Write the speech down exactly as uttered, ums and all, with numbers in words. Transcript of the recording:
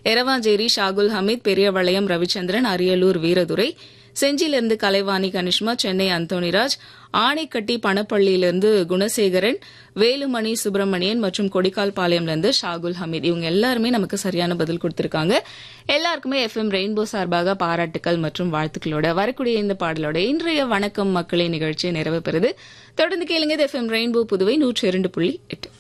எரவாஞ்சேரி ஷாகுல் ஹமீத், பெரியவளையம் ரவிச்சந்திரன், அரியலூர் வீரதுரை, செஞ்சியிலிருந்து கலைவாணி கனிஷ்மா, சென்னை அந்தோணிராஜ், ஆணைக்கட்டி பணப்பள்ளியிலிருந்து குணசேகரன், வேலுமணி சுப்பிரமணியன் மற்றும் கொடிக்கால்பாளையம்லேருந்து ஷாகுல் ஹமீத். இவங்க எல்லாருமே நமக்கு சரியான பதில் கொடுத்திருக்காங்க. எல்லாருக்குமே எஃப்எம் ரெயின்போ சார்பாக பாராட்டுக்கள் மற்றும் வாழ்த்துக்களோட வரக்கூடிய இந்த பாடலோட இன்றைய வணக்கம் மக்களே நிகழ்ச்சி நிறைவு பெறுது. தொடர்ந்து கேளுங்க. எஃப்எம் ரெயின்போ புதுவை நூற்றி இரண்டு புள்ளி எட்டு.